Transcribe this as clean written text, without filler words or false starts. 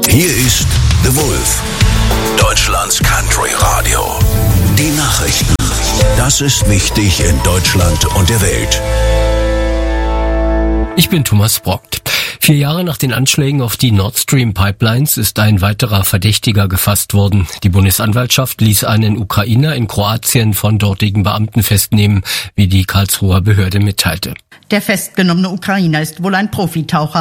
Hier ist The Wolf, Deutschlands Country Radio. Die Nachrichten. Das ist wichtig in Deutschland und der Welt. Ich bin Thomas Brock. 4 Jahre nach den Anschlägen auf die Nord Stream Pipelines ist ein weiterer Verdächtiger gefasst worden. Die Bundesanwaltschaft ließ einen Ukrainer in Kroatien von dortigen Beamten festnehmen, wie die Karlsruher Behörde mitteilte. Der festgenommene Ukrainer ist wohl ein Profitaucher.